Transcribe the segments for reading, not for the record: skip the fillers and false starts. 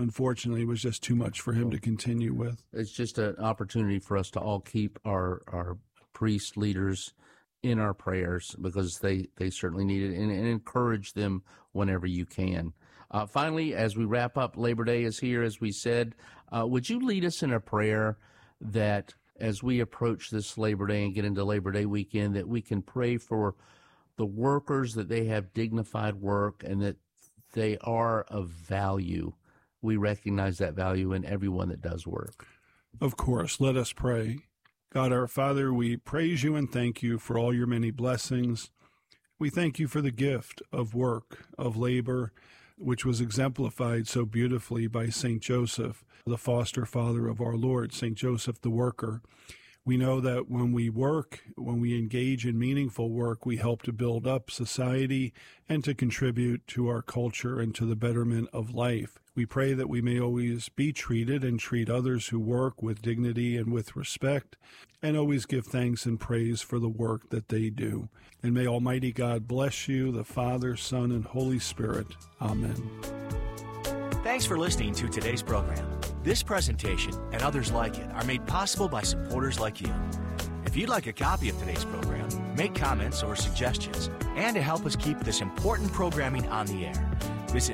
unfortunately was just too much for him to continue with. It's just an opportunity for us to all keep our priest leaders in our prayers, because they certainly need it, and encourage them whenever you can. Finally, as we wrap up, Labor Day is here, as we said. Would you lead us in a prayer that as we approach this Labor Day and get into Labor Day weekend, that we can pray for the workers, that they have dignified work and that they are of value. We recognize that value in everyone that does work. Of course, let us pray. God our Father, we praise you and thank you for all your many blessings. We thank you for the gift of work, of labor, which was exemplified so beautifully by St. Joseph, the foster father of our Lord, St. Joseph the worker. We know that when we work, when we engage in meaningful work, we help to build up society and to contribute to our culture and to the betterment of life. We pray that we may always be treated and treat others who work with dignity and with respect, and always give thanks and praise for the work that they do. And may Almighty God bless you, the Father, Son, and Holy Spirit. Amen. Thanks for listening to today's program. This presentation and others like it are made possible by supporters like you. If you'd like a copy of today's program, make comments or suggestions, and to help us keep this important programming on the air, visit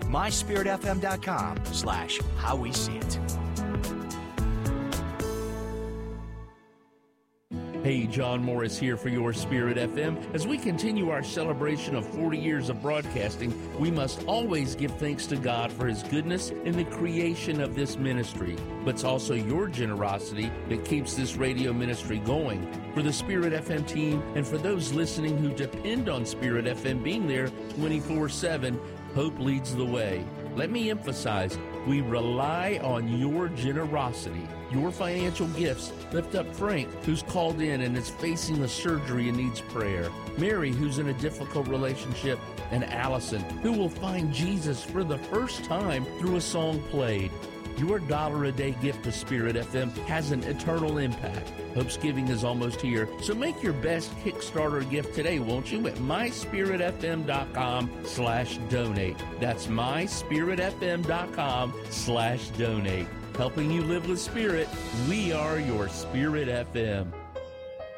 myspiritfm.com/howwesee-it. Hey, John Morris here for Your Spirit FM. As we continue our celebration of 40 years of broadcasting, we must always give thanks to God for His goodness in the creation of this ministry. But it's also your generosity that keeps this radio ministry going. For the Spirit FM team and for those listening who depend on Spirit FM being there 24/7, Hope leads the way. Let me emphasize, we rely on your generosity. Your financial gifts lift up Frank, who's called in and is facing a surgery and needs prayer. Mary, who's in a difficult relationship. And Allison, who will find Jesus for the first time through a song played. Your $1-a-day gift to Spirit FM has an eternal impact. Hope's Giving is almost here, so make your best Kickstarter gift today, won't you, at myspiritfm.com/donate. That's myspiritfm.com/donate. Helping you live with Spirit, we are Your Spirit FM.